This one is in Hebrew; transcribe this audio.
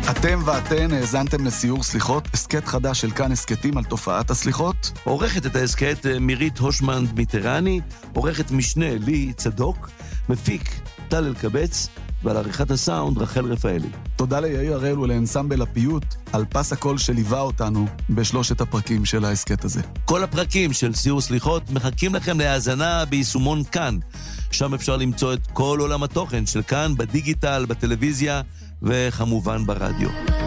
אתם ואתן האזנתם לסיור סליחות, הסקט חדש של כאן הסקטים על תופעת הסליחות. עורכת את ההסקט מירית הושמן מיטרני, עורכת משנה לי צדוק, מפיק טל אלקבץ, ועל עריכת הסאונד רחל רפאלי. תודה ליאיר הראל ולאנסמבל הפיוט על פס הקול שליווה אותנו בשלושת הפרקים של ההסקט הזה. כל הפרקים של סיור סליחות מחכים לכם להאזנה ביישומון כאן. שם אפשר למצוא את כל עולם התוכן של כאן בדיגיטל, בטלוויזיה וכמובן ברדיו.